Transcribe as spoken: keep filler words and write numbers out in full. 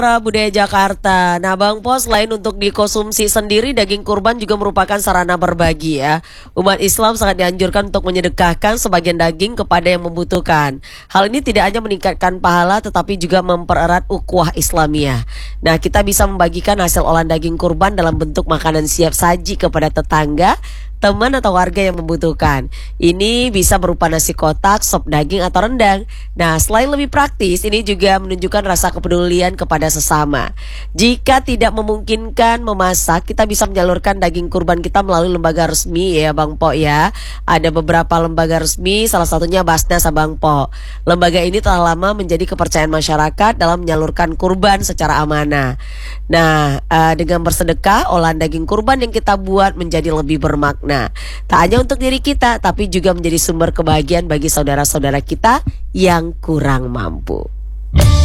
Budaya Jakarta. Nah, Bang Po, selain untuk dikonsumsi sendiri, daging kurban juga merupakan sarana berbagi ya. Umat Islam sangat dianjurkan untuk menyedekahkan sebagian daging kepada yang membutuhkan. Hal ini tidak hanya meningkatkan pahala, tetapi juga mempererat ukhuwah Islamiyah. Nah, kita bisa membagikan hasil olahan daging kurban dalam bentuk makanan siap saji kepada tetangga, teman atau warga yang membutuhkan. Ini bisa berupa nasi kotak, sop daging atau rendang. Nah, selain lebih praktis, ini juga menunjukkan rasa kepedulian kepada sesama. Jika tidak memungkinkan memasak, kita bisa menyalurkan daging kurban kita melalui lembaga resmi ya Bang Po ya. Ada beberapa lembaga resmi, salah satunya Basnas Bang Po. Lembaga ini telah lama menjadi kepercayaan masyarakat dalam menyalurkan kurban secara amanah. Nah, uh, dengan bersedekah, olahan daging kurban yang kita buat menjadi lebih bermakna. Nah, tak hanya untuk diri kita, tapi juga menjadi sumber kebahagiaan bagi saudara-saudara kita yang kurang mampu.